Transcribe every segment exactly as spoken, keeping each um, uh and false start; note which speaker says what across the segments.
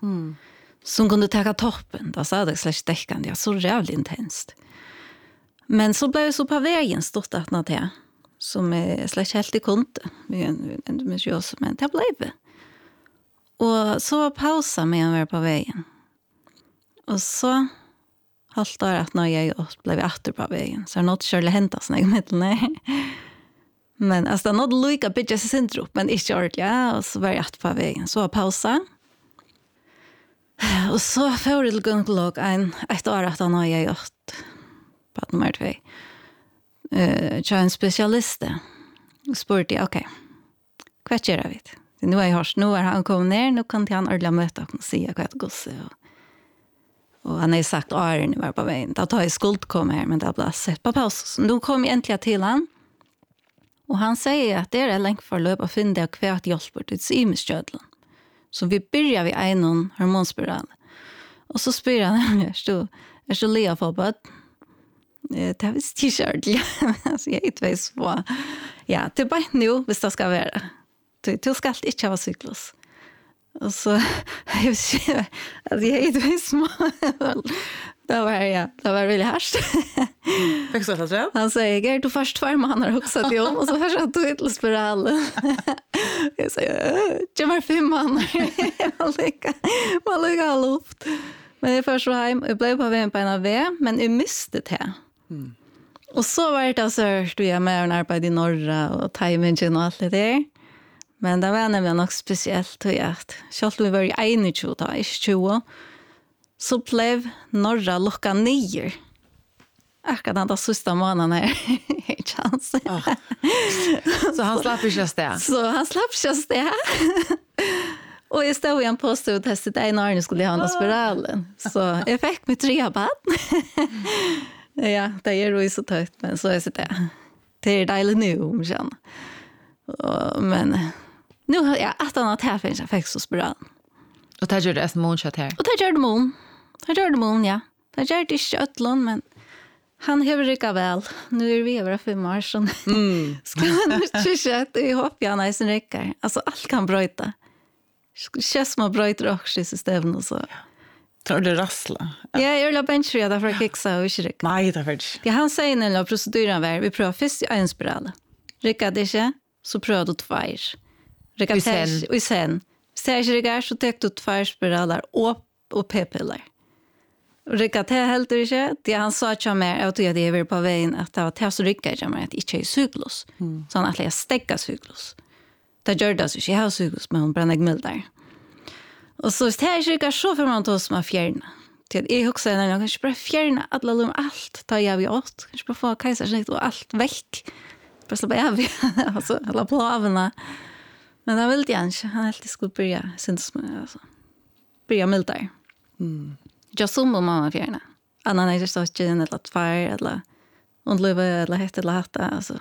Speaker 1: Mm.
Speaker 2: Som kunde ta toppen. Då sa det slags täckande. Så jävligt intensivt. Men så blev det så på vägen stort att nå det. Som är slags helt i konto. Vi är inte mycket också, men det blev det. Och så var pausa med att vara på vägen. Och så halvt år att när jag blev åter på vägen. Så något skulle hända såna i mitten. Men alltså något lika bitches syndrom, men inte ordentligt. Ja, och så var jag åter på vägen. Så var pausa. Och så får det gynekolog en ett år att han har jag gjort på nummer två. Eh, jag en specialist. Och spurte jag, okej. Vad gör vi? Nu är jag hörs, nu är han kommit ner, nu kan han ordentligt möta och säga vad det går så. Och han har sagt åren i var på vägen. Då tar jag skuld kom här, men det har blivit sett på paus. Så nu kom jag äntligen till han. Och han säger att det är länge för löp att finna det och kvärt hjälper till symisködlen. Så vi börjar vid en hormonspiral. Och så spyr han, jag stod, jag stod lea på bad. Det har visst t-shirt. Alltså jag är inte vis på. Ja, det är bara nu, hvis det ska vara. Du ska alltid inte ha cyklus. Och så, jag vet inte, alltså jag är inte vis på. Det var, ja, det var väldigt härst.
Speaker 3: Fick så att säga?
Speaker 2: Han säger, Gerd, du först tvär man har också till om. Och så först att du inte spiralen. Jag säger, jag var fem man. Man lyckas, man lyckas luft. Men jag först var hem, jag blev på vägen på en av V, men jag miste det. Mm. Och så var det så att jag med en arbete i norra och timingen och allt det där. Men det var nämligen något speciellt. Själv vi var i einogtjúgu, då, inte tjugo. Så blev norra lucka nio. Akkurat den sista månaden är en chans.
Speaker 1: Oh. Så han slapp inte det?
Speaker 2: Så han slapp inte det. Och jag stod i en post och testade en år skulle jag ha en spiralen. Så jag fick mig tre barn. Ja, det är ju så töjt, men så är det. Det är dejligt nu, om jag känner. Men nu har jag att han har här finns jag fick så spiralen.
Speaker 1: Och det gör det som månskött här?
Speaker 2: Och det gör det mån. Det gör det mån, ja. Det gör det inte ötlån, men han har rikka väl. Nu är vi över fem år, så mm. ska han inte köta i hopp jag när sin räcker. Alltså, allt kan bröjta. Känns man bröjter också i systemet och så.
Speaker 3: Tar det rassla?
Speaker 2: Ja, jag gör det benchredan för att kixa och inte räcka.
Speaker 3: Nej, det är faktiskt.
Speaker 2: Ja, han säger när proceduren var, vi prövar först i en spiral. Räcka det inte, så prövar du två. Räcka
Speaker 1: och sen?
Speaker 2: Och sen. Ser inte räcka, så tar du två spiraler och, och p-piller. Räcka det helt inte. Det han sa till mig, jag tyckte att jag var på vägen att det var det som ryckade till mig att inte är cyklus. Mm. Så han att jag stäcka cyklus. Det gör det så inte jag har cyklus, men hon bränner gmill där. Och så det här ryckar så för man tar som är fjärna. Till jag också när jag kanske bara fjärna alla lum allt tar jag vi åt. Kanske bara få kejsarsnitt och allt väck. Bara släppa jag vi. Alltså alla plaverna. Men det vill jag inte. Han alltid skulle börja syns med alltså. Börja mild där. Mm. Jag som mamma fjärna. Annan är det så att gen eller tvär eller undlöva eller hette eller hata alltså.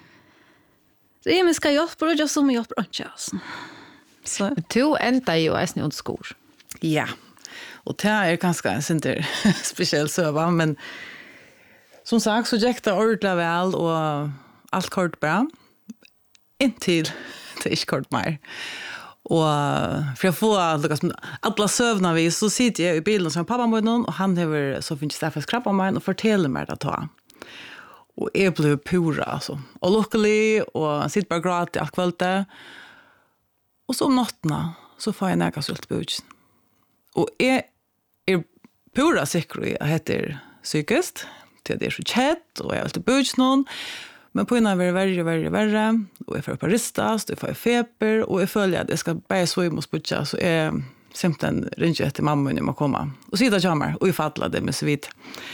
Speaker 2: Så jag ska jobba och jag som jobbar inte alltså.
Speaker 1: Så du ända ju är snart skor.
Speaker 3: Ja. Och det är ganska en sånt speciell söva, men som sagt så gick det ordentligt väl och allt kort bra. Intill det är inte kort mer. Och för att få alla sövna vi så sitter jag i bilen som pappa med någon och han har så finns det för skrapa mig och fortäller mig att ta. Och jag blev pura alltså. Och luckily och sitter bara gråt i allt kvällte. Och så om nattna så får jag näka sult på utsen. Och jag är pura säker i att det är psykiskt. Det är så kett och jag är alltid på utsen. Men på innan var det värre, värre, värre. Och jag får upp ristas, och jag får feber. Och jag följer att jag ska börja så i sputcha. Så jag simpelthen ringer jag till mamma när man kommer. Och sitter kommer och jag fattar det med så vitt.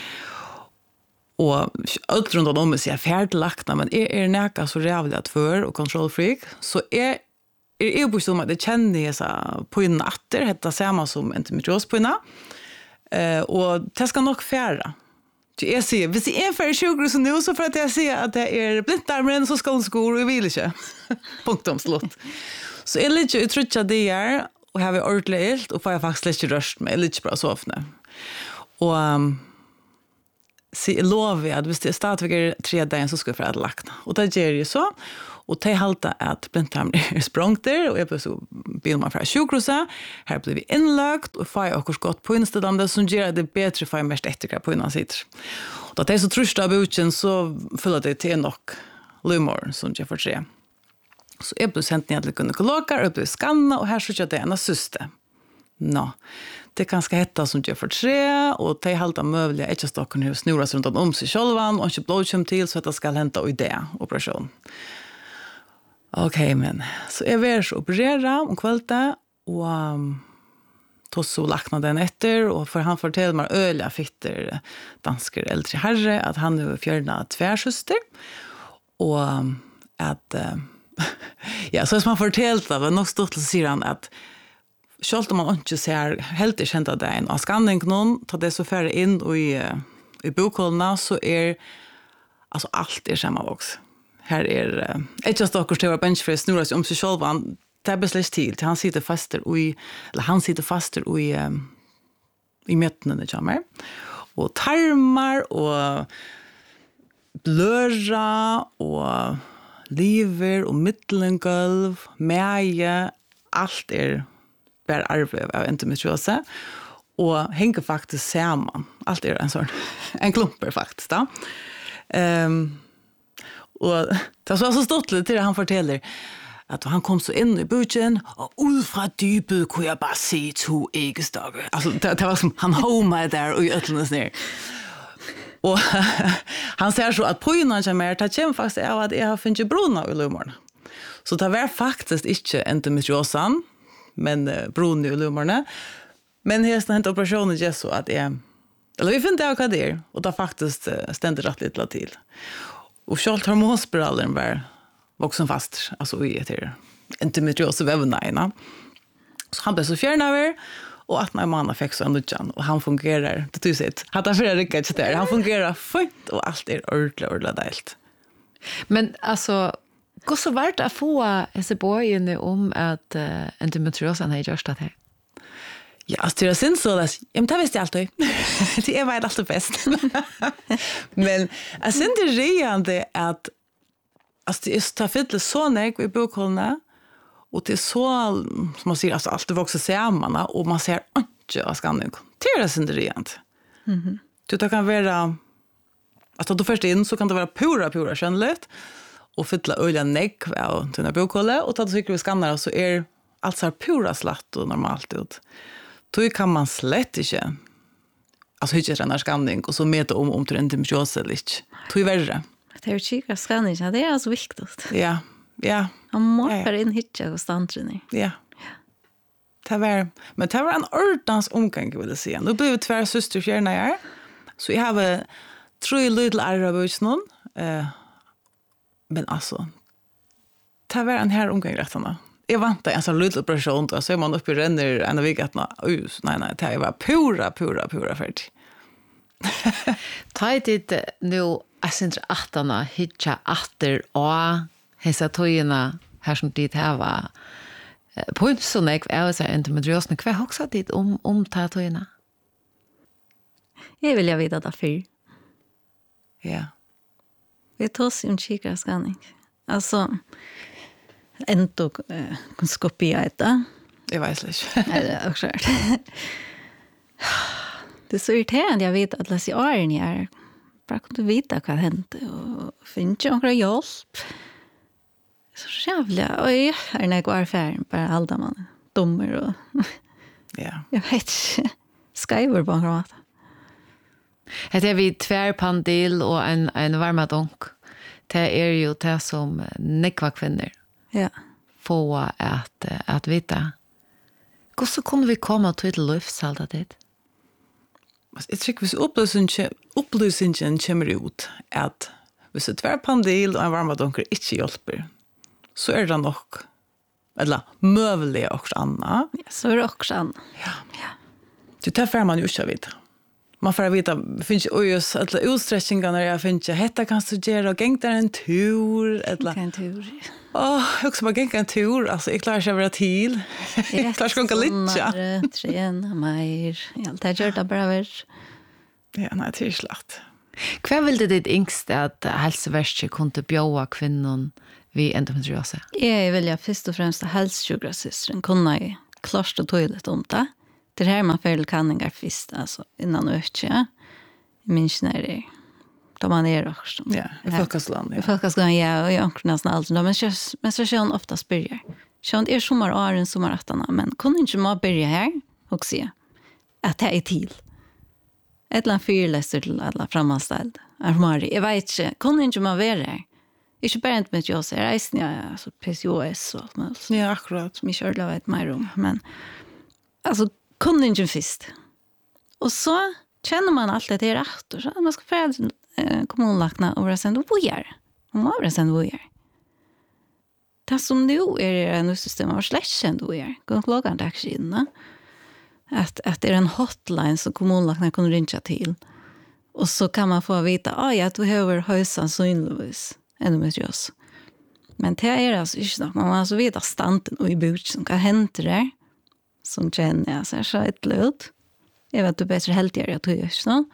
Speaker 3: Och allt runt om mig så jag är färdlagna. Men jag är näka så rävligt för och kontrollfreak. Så jag är ju på som att det känner jag så på innan atter. Detta samma som endometrios på innan. Uh, och det ska nog färra. Jag ser, hvis jag är för tjugo så nu så för att jag ser att det är blindtarmen så ska hon skor och jag vill inte. Punkt om slott. Så jag lite jag tror att det är och har vi ordentligt och får jag faktiskt lite röst med lite bra sovna. Och um, så lovar jag att hvis det startar tre dagar så ska jag för att lackna. Och det gör ju så. Och de halta att blindtarmen är språngter och jag blev så bil man från sjukhuset. Här blev vi inlagt och får också gott på inställandet som gör det bättre för mest ettika på innan sitter. Och att det är så trust av buchen så fyller det till nog lumor som jag får se. Så jag blev sendt ner till gynekologer och blev skanna och här så jag det ena syster. Nå, det kan ska hetta som jag får se och de halta möjliga ättestocken hur snurras runt om sig själva och inte blodkörm till så att det ska hända och det operation. Okej, okay, men så är vi så operera om kvällen och um, då så lackna den efter och för han fortäller mig öliga fitter dansker äldre herre att han nu fjärna tvärsyster och um, att uh, ja, så som man fortällt det var nog stort till sidan att självt om man inte ser helt i kända det en av skanning någon tar det så färre in och i, i bokhållarna så är alltså allt är samma också. Här är ett av stockars till våra benchfree snurras om sig själva. Det är beslöts till. Han sitter fast i, eller han sitter fast i, i mötena det kommer. Och tarmar och blöra och liver och mittlengolv, mäge, allt är bara arv av endometriose och hänger faktiskt samman. Allt är en sån en klumper faktiskt då. Ehm och det var så stort lite till han fortäller att han kom så in i buchen och ut från djupet kunde jag bara se två äggstagar. Alltså det, det var som han homade där och ötlades ner. Och han säger så att på innan jag mer tar faktiskt är att jag har funnit bruna i lumorna. Så det var faktiskt inte endometriosan men uh, bruna i lumorna. Men här hänt operationen just så att jag eller vi finner det vad det är och det faktiskt uh, ständer rätt lite till. Och självt hormonspiralen var vuxen fast alltså i det endometriose vävnaderna. Så han blev så fjärn över och att när man fick så en nudjan och han fungerar det du sett. Hade för det riktigt där. Han fungerar fint och allt är ordentligt ordentligt.
Speaker 1: Men alltså går så vart att få esse bojen om att uh, endometriosen har gjort det här.
Speaker 3: Ja, alltså det är synd så att jag tar visst alltid. Det är vad allt bäst. Men jag synd det reande att alltså det är så fint så näck i bokhållarna. Och det är så, som man säger, alltså allt det vuxer samman och man ser inte av skanning. Det är synd det reande. Mm-hmm. Det kan vara, alltså då först in så kan det vara pura, pura kännligt. Och fylla öliga näck av tunna bokhållar. Och då tycker vi skannar så är allt så här pura slatt och normalt ut. Då kan man slett inte alltså inte en skanning och så mäta om om till endometriose eller inte. Då är värre.
Speaker 2: Det är kika skanning, det är alltså viktigt.
Speaker 3: Ja, ja.
Speaker 2: Man måste ja, ja. in hitcha och stantren.
Speaker 3: Ja. Det var, men det var en ordans omgång vill jag säga. Nu blev vi tvär syster fjärna här. Så jag har tre little arabus någon. Eh, men alltså det var en här omgång rättarna. Jag väntar en sån liten operation då så är man uppe i renner en av veckorna. Oj, nej nej, det var pura pura pura färdigt.
Speaker 1: Ta det nu ascentra åttarna hitcha åter och hesa tojena här som dit här var på en sån ek är så endometriosen kvar också dit om om ta tojena.
Speaker 2: Jag vill jag veta det för.
Speaker 3: Ja.
Speaker 2: Vi tar oss en kikare skanning. Alltså endoskopia heter.
Speaker 3: Det vet jag inte.
Speaker 2: Nej, det är också. Det är så irriterande jag vet att läsa i åren är bara kunde veta vad hände och finns ju några hjälp. Så jävla, oj, är det går affären bara allda man dummer och
Speaker 3: ja.
Speaker 2: Jag vet inte. Skriver på något sätt.
Speaker 1: Det är vi tvärpandil och en en varmadonk. Det är ju det som nekva kvinnor.
Speaker 2: Ja.
Speaker 1: Få att att veta. Hur så kunde vi komma till ett livsalda det?
Speaker 3: Jag tycker vi så upplösningen upplösningen kommer ut att hvis det är pandil och en varmadonker inte hjälper så är det nog eller möjligt också Anna.
Speaker 2: Ja, så är det också Anna.
Speaker 3: Ja. Ja. Det tar för man ju inte vet. Man får veta finns ju just att utsträckningar när jag finns jag hetta kan studera och gänga en tur eller
Speaker 2: en tur.
Speaker 3: Åh, jag också bara gänga en tur alltså jag klarar sig över till. Jag klarar sig ganska lite.
Speaker 2: Träna mer. Allt det gör det bara väl.
Speaker 3: Ja, nej, det är slagt.
Speaker 1: Kvar vill det ditt yngst att hälsoverket kunde bjöa kvinnan vi endometriose?
Speaker 2: Jeg vil ja først og fremst helsesjukrasysteren kunne jeg klart og tøyligt om det. Det här man fel kanningar först alltså innan ökje. Jag minns när det då man är också.
Speaker 3: Ja, i Folkasland.
Speaker 2: I Folkasland, ja, och jag nästan allt. Men men så kör hon ofta börjar. Kör är sommaråren sommarafton, men kunde inte man börja här och se att det är till. Ett land fyrläster till alla framanställd. Armari, jag vet inte, kunde inte man vara här. Ikke bare inte med jag säger reisen, ja, alltså P C O S och allt möjligt.
Speaker 3: Ja, akkurat.
Speaker 2: Som jag körde vet mer om, men alltså kunde inte först. Och så känner man allt det är rätt och så man ska få eh, kommunlagna och vara sen då bojar. Man må vara sen bojar. Det som nu är en system av släcken då är. Gå och logga en in. Att att det är en hotline som kommunlagna kan ringa till. Och så kan man få veta, ah ja, du behöver höjsan synligvis. Ännu med oss. Men det är alltså inte något. Man måste veta standen och i bort som kan hända det. Som känner jag så här så ett löd. Jag vet att du är bättre heldigare att du gör så.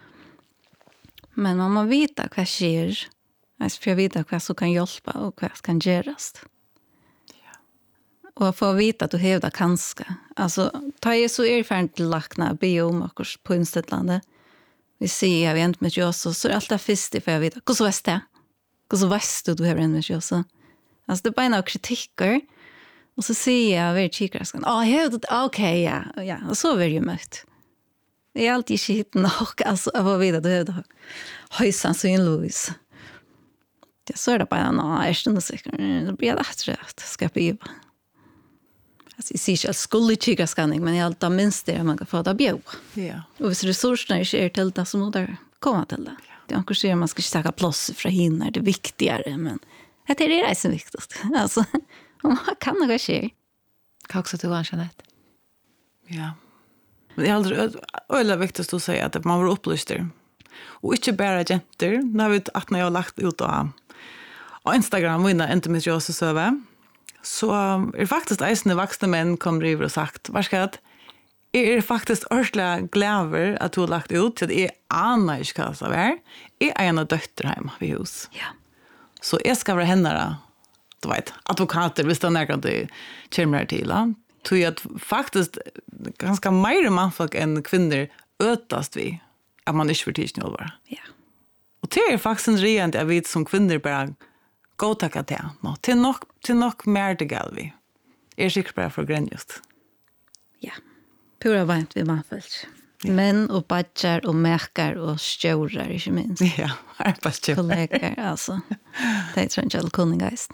Speaker 2: Men man måste veta vad sker. Alltså för att veta vad som kan hjälpa och vad som kan göras. Ja. Och för att veta att du hävdar kanske. Alltså, ta jag så erfarenhet till lakna biom och på inställande. Vi ser jag vet med oss så är allt först för att veta. Hur så är det? Hur så vet du du har en med oss? Alltså det är bara kritiker. Och så säger jag vid kikaren, ja, ah, okej, ja, ja, och så vill ju mött. Det är alltid skit nog, alltså, jag var vidare, du hade höjsan så in Louis. Det så är det bara, nej, jag stund säkert, då blir jag rätt rätt, ska jag bjuda. Alltså, jag säger inte att skulle kikarskanning, men jag alltid minst det man kan få det bjuda.
Speaker 3: Ja.
Speaker 2: Och hvis resurserna inte är till det, så må det komma till det. Det är engagerar man ska inte stacka plås från hinner, det är viktigare, men det är det som är viktigt. Alltså, man kan nog ske.
Speaker 1: Kan också du vara Jeanette?
Speaker 3: Ja. Men det är aldrig ölla viktigt att säga att man var upplyster. Och inte bara jenter. Nu har vi att när jag har lagt ut av Instagram och innan endometriose söva. Så är det faktiskt eisende vuxna män kommer över och sagt, varskatt, är det faktiskt örsliga gläver att du har lagt ut så att jag anar inte vad det är. Jag är en av dötter hemma vid hus.
Speaker 2: Ja.
Speaker 3: Så jag ska vara henne då. Du vet, advokater, hvis det er nærkant du kommer til. Tror jeg at faktisk ganske mer mannfolk enn kvinner øtast vi at man ikke får tidsni over.
Speaker 2: Ja.
Speaker 3: Og det er faktisk en rent jeg vet som kvinner bare godtakka til. No, til nok, til nok mer det gal vi. Jeg er sikkert bare for grenn just.
Speaker 2: Ja. Pura vant vi mannfolk. Ja. Menn og badjar og merkar og stjårar, ikke minst.
Speaker 3: Ja, arbeidstjårar.
Speaker 2: Kolleger, altså. Det er tror jeg kunningeist.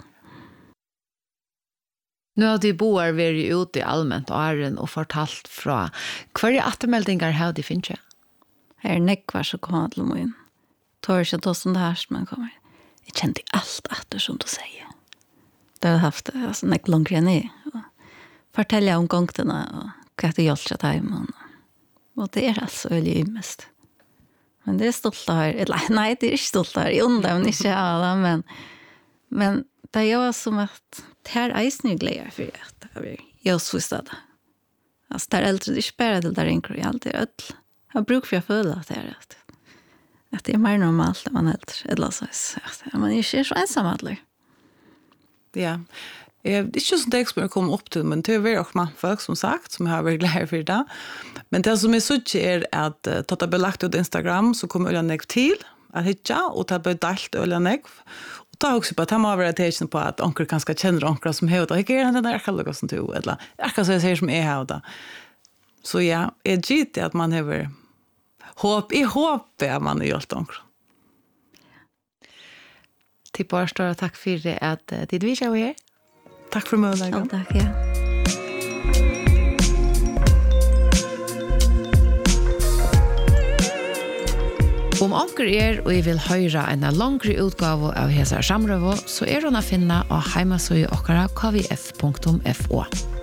Speaker 1: Nu har de boar vært ute i allmänt åren og fortalt fra hva er attermeldingar har de finnet?
Speaker 2: Her er nekvar som kommer til min. Tår ikke då som det her som man kommer. Jeg kjente alt atter som du sier. Det har haft altså, nekk langt enn jeg. Forteller om gongtene og hva det gjør til dem. Og det er altså veldig ymest. Men det er stolt her. Eller, nei, det er ikke stolt her. Jeg undrer men ikke alle, men, men det er jo som at det her eisen er gleder for at det er jøsfustad. Altså, det er eldre, det er ikke bare til det ringer i alt det er ødel. Jeg bruker for å føle at det er at, at det er mer normalt enn man er eldre. Eller så at man ikke er så ensam aldrig.
Speaker 3: Ja, det er ikke sånn det jeg kommer opp til, men det er veldig mange folk som sagt, som har vært glede for det. Men det som jeg synes er at uh, da det ble lagt ut Instagram, så kommer Ølja Nekv til at hitja, og det ble delt Ølja Nekv. Og da også på at det må være tecken på at onker kanskje kjenner onker som har det. Ikke er det der akkurat som du, eller akkurat som jeg sier som jeg har det. Så ja, jeg gitt at man har håp, jeg håper at man har gjort onker.
Speaker 1: Til bare står takk for det at uh, tid vi kjører her.
Speaker 3: Takk for møtet.
Speaker 2: Ja, takk, ja.
Speaker 1: Om onker er og jeg vil høre en langere utgave av Hesar Samrøvo, så er hun å finne av heimasøye okkara k v f punktum f o.